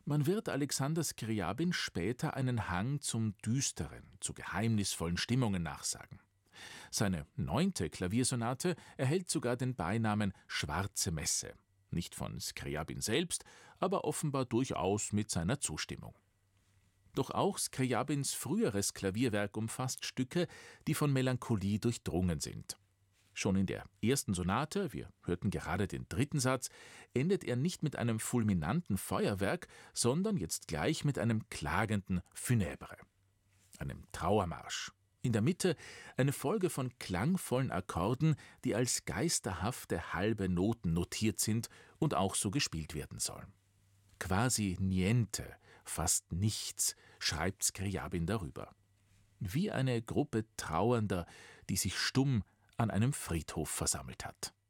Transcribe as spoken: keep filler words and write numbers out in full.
Man wird Alexander Skrjabin später einen Hang zum Düsteren, zu geheimnisvollen Stimmungen nachsagen. Seine neunte Klaviersonate erhält sogar den Beinamen »Schwarze Messe«. Nicht von Skrjabin selbst, aber offenbar durchaus mit seiner Zustimmung. Doch auch Skrjabins früheres Klavierwerk umfasst Stücke, die von Melancholie durchdrungen sind. Schon in der ersten Sonate, wir hörten gerade den dritten Satz, endet er nicht mit einem fulminanten Feuerwerk, sondern jetzt gleich mit einem klagenden Funèbre, einem Trauermarsch. In der Mitte eine Folge von klangvollen Akkorden, die als geisterhafte halbe Noten notiert sind und auch so gespielt werden sollen. Quasi niente, fast nichts, schreibt Skrjabin darüber. Wie eine Gruppe Trauernder, die sich stumm an einem Friedhof versammelt hat.